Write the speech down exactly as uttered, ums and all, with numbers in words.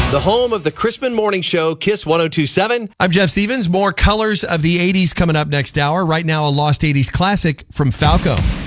The home of the Crispin Morning Show, Kiss one oh two point seven. I'm Jeff Stevens. More colors of the eighties coming up next hour. Right now, a lost eighties classic from Falco.